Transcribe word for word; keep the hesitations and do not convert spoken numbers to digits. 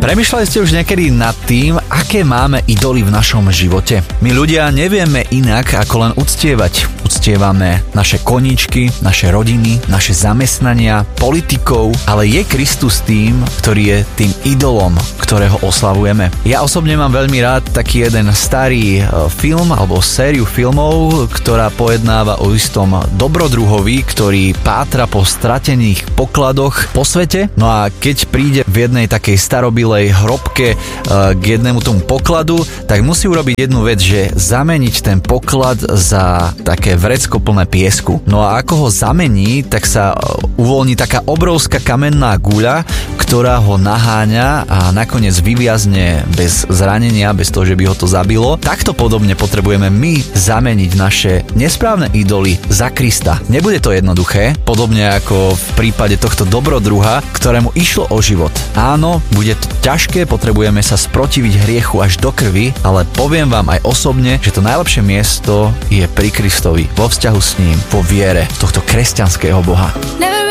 Premýšľali ste už niekedy nad tým, aké máme idoly v našom živote? My ľudia nevieme inak, ako len uctievať. Uctievame naše koníčky, naše rodiny, naše zamestnania, politikov, ale je Kristus tým, ktorý je tým idolom, ktorého oslavujeme. Ja osobne mám veľmi rád taký jeden starý film alebo sériu filmov, ktorá pojednáva o istom dobrodruhovi, ktorý pátra po stratených pokladoch po svete. No a keď príde v jednej takej starobilej hrobke k jednému tomu pokladu, tak musí urobiť jednu vec, že zameniť ten poklad za také vrecko plné piesku. No a ako ho zamení, tak sa uvoľní taká obrovská kamenná guľa, ktorá ho naháňa a nakoniec vyviazne bez zranenia, bez toho, že by ho to zabilo. Takto podobne potrebujeme my zameniť naše nesprávne idoly za Krista. Nebude to jednoduché, podobne ako v prípade tohto dobrodruha, ktorému išlo o život. Áno, bude to ťažké, potrebujeme sa sprotiviť hriechu až do krvi, ale poviem vám aj osobne, že to najlepšie miesto je pri Kristovi, vo vzťahu s ním, vo viere v tohto kresťanského Boha. Never